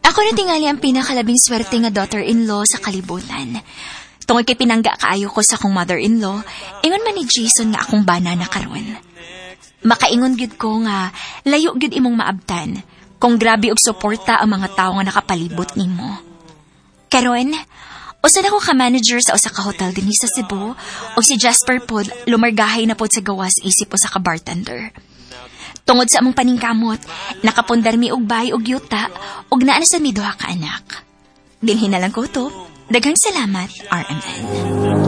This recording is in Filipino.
Ako na tingali ang pinakalabing swerte nga daughter-in-law sa kalibutan. Tungod kay pinangga kaayo ko sa akong mother-in-law, ingon man ni Jason nga akong bana na karon. Makaingon gyud ko nga layo gyud imong maabtan kung grabe og suporta ang mga tawo nga nakapalibot nimo. Karon, usa na ko ka manager sa usa ka hotel dinhi sa Cebu, ug si Jasper pod lumargahay na pod sa gawas isip usa ka bartender. Tungod sa among paningkamot, nakapundar mi og bay og yuta ug naa na sa mi duha ka anak. Bilhin na lang ko to. Daghang salamat, RMN.